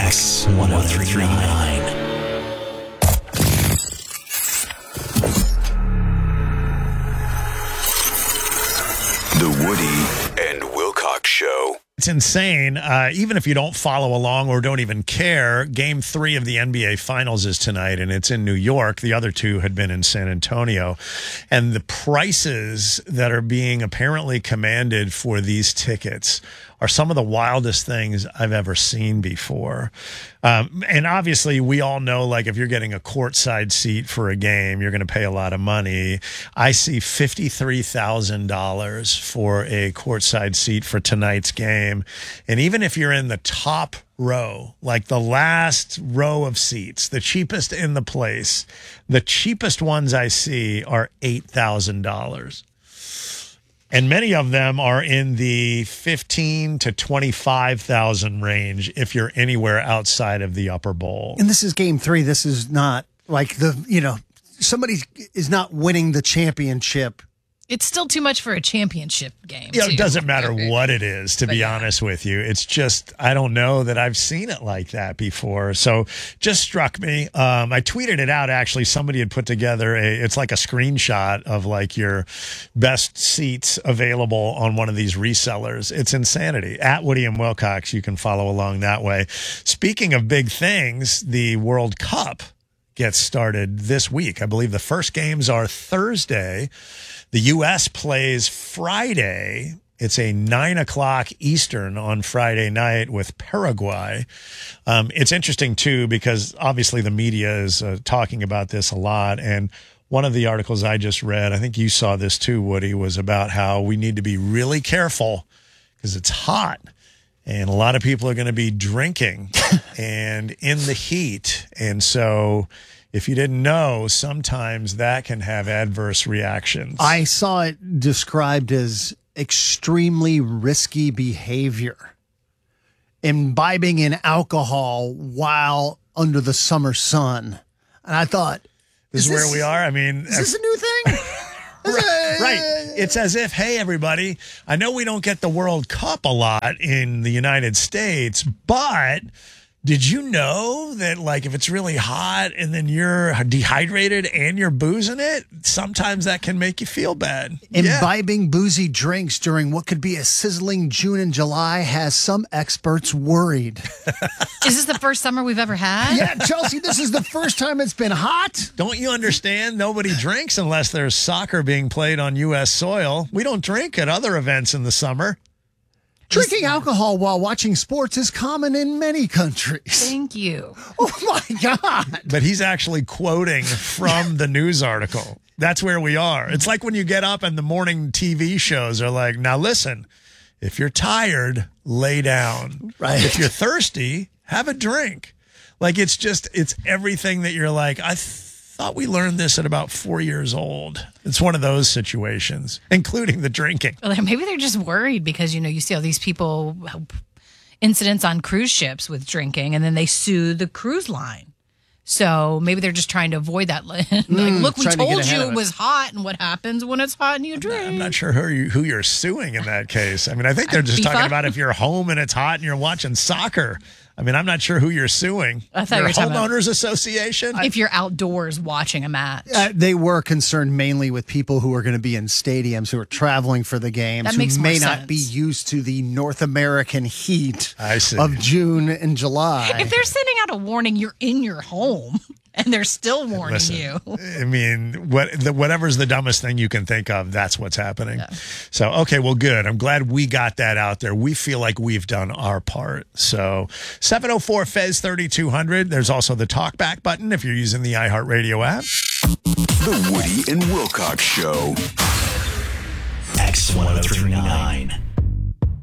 X1039. The Woody and Wilcox Show. It's insane. Even if you don't follow along or don't even care, Game 3 of the NBA Finals is tonight, and it's in New York. The other two had been in San Antonio. And the prices that are being apparently commanded for these tickets are some of the wildest things I've ever seen before. And obviously, we all know, like, if you're getting a courtside seat for a game, you're going to pay a lot of money. I see $53,000 for a courtside seat for tonight's game. And even if you're in the top row, like the last row of seats, the cheapest in the place, the cheapest ones I see are $8,000. And many of them are in the 15 to 25,000 range if you're anywhere outside of the upper bowl. And this is Game 3. This is not like somebody is not winning the championship. It's still too much for a championship game. Yeah, it doesn't matter what it is, to be honest with you. It's just, I don't know that I've seen it like that before. So just struck me. I tweeted it out, actually. Somebody had put together it's like a screenshot of like your best seats available on one of these resellers. It's insanity. At Woody and Wilcox, you can follow along that way. Speaking of big things, the World Cup gets started this week. I believe the first games are Thursday. The U.S. plays Friday. It's a 9:00 Eastern on Friday night with Paraguay. It's interesting, too, because obviously the media is talking about this a lot. And one of the articles I just read, I think you saw this too, Woody, was about how we need to be really careful because it's hot. And a lot of people are going to be drinking and in the heat. And so if you didn't know, sometimes that can have adverse reactions. I saw it described as extremely risky behavior. Imbibing in alcohol while under the summer sun. And I thought, This is where we are? I mean, is this a new thing? Right. It's as if, hey, everybody, I know we don't get the World Cup a lot in the United States, but did you know that, like, if it's really hot and then you're dehydrated and you're boozing it, sometimes that can make you feel bad. Imbibing boozy drinks during what could be a sizzling June and July has some experts worried. Is this the first summer we've ever had? Yeah, Chelsea, this is the first time it's been hot. Don't you understand? Nobody drinks unless there's soccer being played on U.S. soil. We don't drink at other events in the summer. Drinking alcohol while watching sports is common in many countries. Thank you. Oh, my God. But he's actually quoting from the news article. That's where we are. It's like when you get up and the morning TV shows are like, now listen, if you're tired, lay down. Right. If you're thirsty, have a drink. Like, it's everything that you're like, I thought we learned this at about 4 years old. It's one of those situations, including the drinking. Well, maybe they're just worried because, you see all these people, incidents on cruise ships with drinking, and then they sue the cruise line. So maybe they're just trying to avoid that. Like, look, we told you it was hot, and what happens when it's hot and you drink? I'm not sure who you're suing in that case. I mean, I think they're just talking about if you're home and it's hot and you're watching soccer. I mean, I'm not sure who you're suing. I thought you were talking homeowners association? If you're outdoors watching a match. They were concerned mainly with people who are going to be in stadiums, who are traveling for the games, who may not be used to the North American heat of June and July. If they're sending out a warning, you're in your home. And they're still warning you. I mean, whatever's the dumbest thing you can think of, that's what's happening. Yeah. So, okay, well, good. I'm glad we got that out there. We feel like we've done our part. So, 704-FEZ-3200. There's also the talkback button if you're using the iHeartRadio app. The Woody and Wilcox Show. X1039.